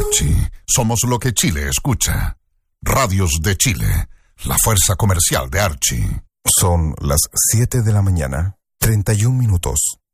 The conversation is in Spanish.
Archie, somos lo que Chile escucha. Radios de Chile, la fuerza comercial de Archie. Son las 7 de la mañana, 31 minutos.